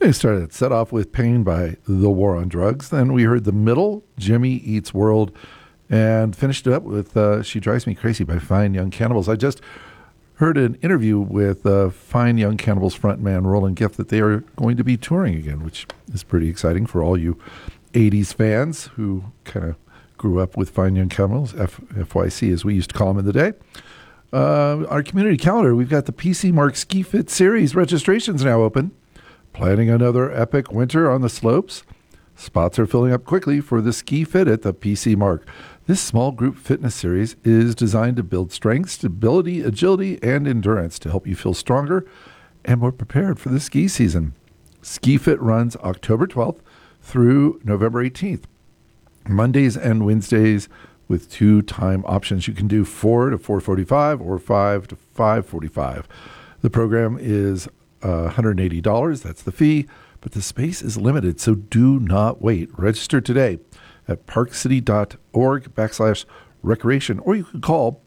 We started set off with Pain by The War on Drugs. Then we heard The Middle, Jimmy Eats World, and finished it up with She Drives Me Crazy by Fine Young Cannibals. I just heard an interview with Fine Young Cannibals frontman Roland Gift that they are going to be touring again, which is pretty exciting for all you 80s fans who kind of grew up with Fine Young Cannibals, FYC as we used to call them in the day. Our community calendar, we've got the PC Mark Ski Fit Series registrations now open. Planning another epic winter on the slopes? Spots are filling up quickly for the Ski Fit at the PC Mark. This small group fitness series is designed to build strength, stability, agility, and endurance to help you feel stronger and more prepared for the ski season. Ski Fit runs October 12th through November 18th. Mondays and Wednesdays with 2 time options. You can do 4 to 4:45 or 5 to 5:45. The program is $180. That's the fee, but the space is limited, so do not wait. Register today at parkcity.org/recreation, or you can call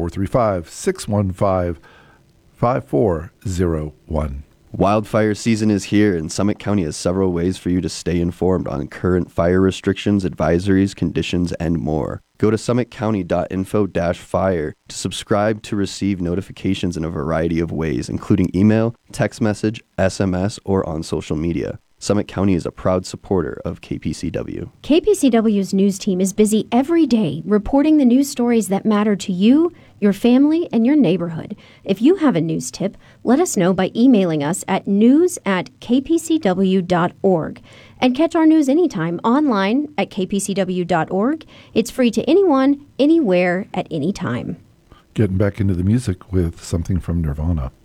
435-615-5401. Wildfire season is here, and Summit County has several ways for you to stay informed on current fire restrictions, advisories, conditions, and more. Go to summitcounty.info-fire to subscribe to receive notifications in a variety of ways, including email, text message, SMS, or on social media. Summit County is a proud supporter of KPCW. KPCW's news team is busy every day reporting the news stories that matter to you, your family, and your neighborhood. If you have a news tip, let us know by emailing us at news@kpcw.org. And catch our news anytime online at kpcw.org. It's free to anyone, anywhere, at any time. Getting back into the music with something from Nirvana.